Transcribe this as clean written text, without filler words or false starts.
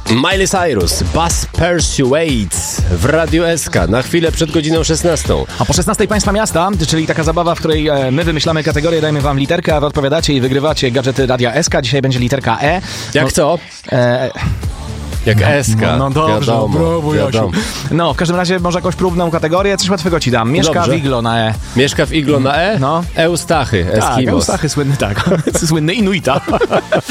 Miley Cyrus, Bus Persuades w Radiu SK na chwilę przed godziną 16. A po 16 Państwa Miasta, czyli taka zabawa, w której my wymyślamy kategorię, dajemy wam literkę, a wy odpowiadacie i wygrywacie gadżety Radia SK. Dzisiaj będzie literka E. Jak co? Jak SK. No dobrze, wiadomo, brawo, Jasiu. wiadomo. No, w każdym razie może jakąś próbną kategorię, coś łatwego ci dam. Mieszka Dobrze. w iglo na E. Mieszka w iglo na E? No. Eustachy, Tak, Eskimos. Eustachy słynny, tak. Słynny Inuita.